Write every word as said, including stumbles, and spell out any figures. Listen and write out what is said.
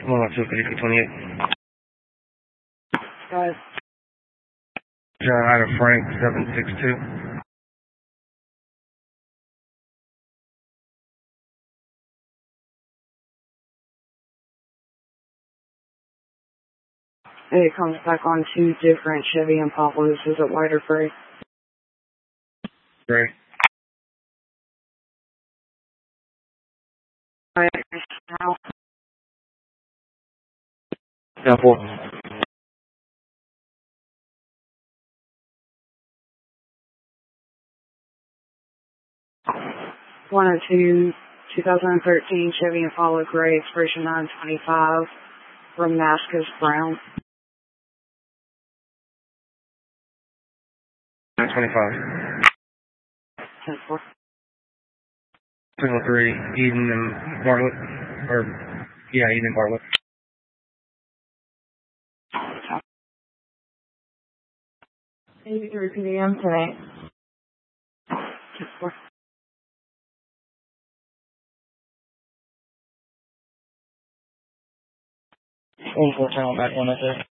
one oh two, fifty-two twenty-eight. Guys. John Ida Frank, seven six two. It comes back on two different Chevy Impalas. Is it white or gray? Gray. Alright, now. ten four. one oh two, twenty thirteen Chevy Impala gray, expiration nine twenty-five, Damascus brown. nine twenty-five. ten four. two oh three, Eden and Bartlett. Or, yeah, Eden and Bartlett. eight three P M tonight. ten four. one four, turn on back one oh three.